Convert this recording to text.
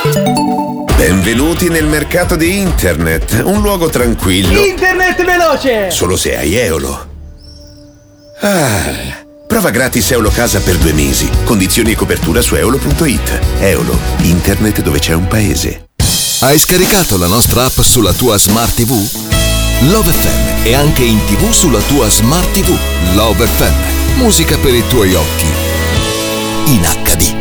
Benvenuti nel mercato di internet, un luogo tranquillo. Internet veloce! Solo se hai Eolo. Prova gratis Eolo Casa per 2 mesi. Condizioni e copertura su eolo.it. Eolo, internet dove c'è un paese. Hai scaricato la nostra app sulla tua Smart TV? Love FM è anche in TV sulla tua Smart TV. Love FM, musica per i tuoi occhi. In HD.